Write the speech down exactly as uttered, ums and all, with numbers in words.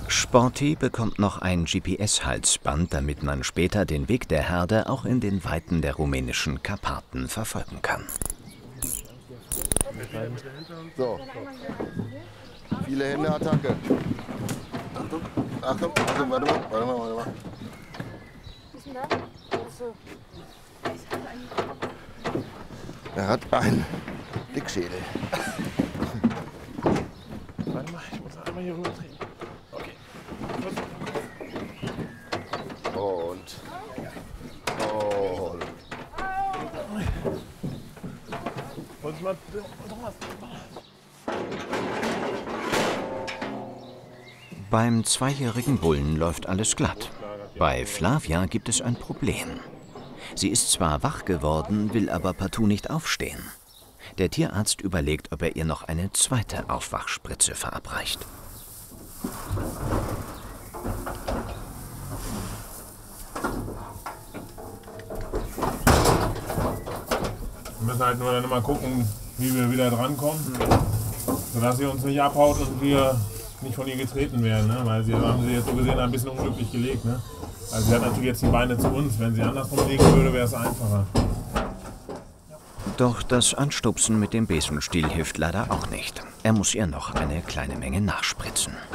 Sporty bekommt noch ein G P S-Halsband, damit man später den Weg der Herde auch in den Weiten der rumänischen Karpaten verfolgen kann. So. Viele Hände, Attacke. Achtung, Achtung, Achtung, warte mal, warte mal, warte mal. Was ist denn da? So. Er hat einen Dickschädel. Warte mal, ich muss einmal hier rüber treten. Okay. Und. Und. Wolltest du mal. Thomas. Beim zweijährigen Bullen läuft alles glatt. Bei Flavia gibt es ein Problem. Sie ist zwar wach geworden, will aber partout nicht aufstehen. Der Tierarzt überlegt, ob er ihr noch eine zweite Aufwachspritze verabreicht. Wir müssen halt nur dann mal gucken, wie wir wieder drankommen, sodass sie uns nicht abhaut und wir nicht von ihr getreten werden, ne? Weil sie haben sie jetzt so gesehen ein bisschen unglücklich gelegt. Ne? Also sie hat natürlich jetzt die Beine zu uns. Wenn sie andersrum liegen würde, wäre es einfacher. Doch das Anstupsen mit dem Besenstiel hilft leider auch nicht. Er muss ihr noch eine kleine Menge nachspritzen.